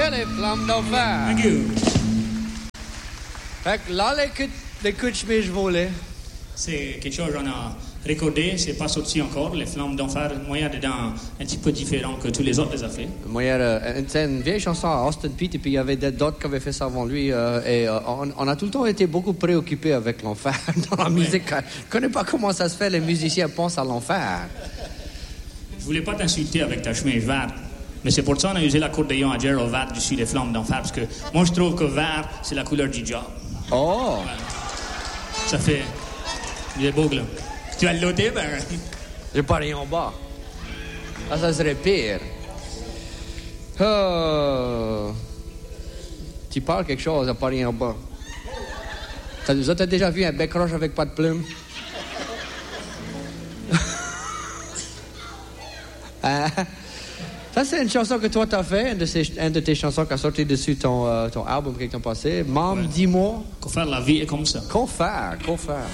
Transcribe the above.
C'était les flammes d'enfer. Thank you. Fait que là, les coups de chemise volés. C'est quelque chose qu'on a recordé, c'est pas sorti encore. Les flammes d'enfer, moyen dedans un petit peu différent que tous les autres les a fait. Moi, c'est une vieille chanson à Austin Peay, et puis il y avait d'autres qui avaient fait ça avant lui. On a tout le temps été beaucoup préoccupés avec l'enfer dans la musique. Je ne connais pas comment ça se fait, les musiciens pensent à l'enfer. Je voulais pas t'insulter avec ta chemise verte, mais c'est pour ça qu'on a usé l'accordéon à Gerald vert dessus les flammes d'enfer, parce que moi je trouve que vert, c'est la couleur du job. Oh! Ça fait... Il est beau, là. Tu vas le loter, ben... J'ai pas rien en bas. Ah, ça serait pire. Oh. Tu parles quelque chose, pas rien en bas. T'as déjà vu un bec roche avec pas de plume? Ça, c'est une chanson que toi t'as fait, une de tes chansons qui a sorti dessus ton album quelque temps passé. Maman, dis-moi. Qu'on faire la vie est comme ça. Qu'on faire.